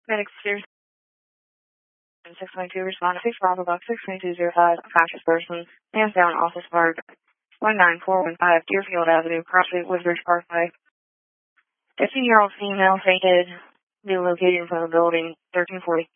Medic Series 622, respond to 6 Bravo Box 62205, conscious person, hands down, office park, 19415, Deerfield Avenue, CrossFit, Woodbridge Parkway. 15-year-old female fainted, new located in front of the building, 1340.